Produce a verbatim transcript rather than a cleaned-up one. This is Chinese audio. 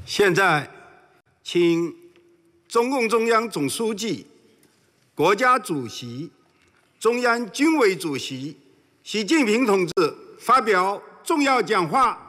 现在，请中共中央总书记、国家主席、中央军委主席习近平同志发表重要讲话。